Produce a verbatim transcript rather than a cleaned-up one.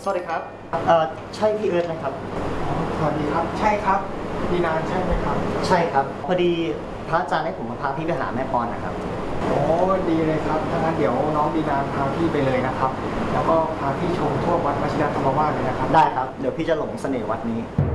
สวัสดีครับเอ่อใช่พี่เอิร์ธไหมครับสวัสดีครับใช่ครับดีนานใช่ไหมครับใช่ครับพอดีพระอาจารย์ให้ผมมาพาพี่ไปหาแม่ปอนนะครับโอ้ดีเลยครับถ้างั้นเดี๋ยวน้องดีนานพาพี่ไปเลยนะครับแล้วก็พาพี่ชมทั่ววัดวชิรธรรมวาสเลยนะครับได้ครับเดี๋ยวพี่จะหลงเสน่ห์วัดนี้